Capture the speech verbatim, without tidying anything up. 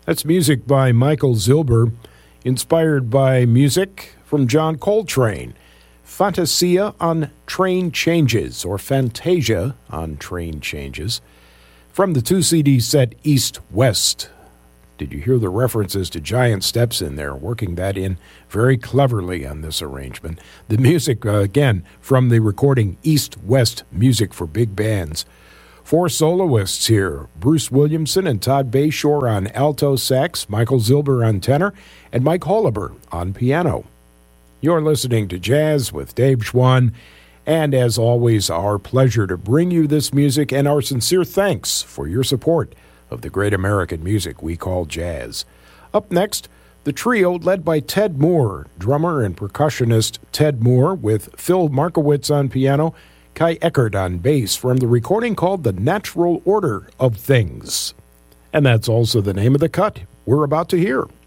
That's music by Michael Zilber, inspired by music from John Coltrane. Fantasia on Train Changes, or Fantasia on Train Changes, from the two C D set East-West. Did you hear the references to giant steps in there, working that in very cleverly on this arrangement? The music, uh, again, from the recording East-West Music for Big Bands. Four soloists here, Bruce Williamson and Todd Bayshore on alto sax, Michael Zilber on tenor, and Mike Holliber on piano. You're listening to Jazz with Dave Schwann, and as always, our pleasure to bring you this music and our sincere thanks for your support of the great American music we call jazz. Up next, the trio led by Ted Moore, drummer and percussionist Ted Moore, with Phil Markowitz on piano, Kai Eckert on bass, from the recording called The Natural Order of Things. And that's also the name of the cut we're about to hear.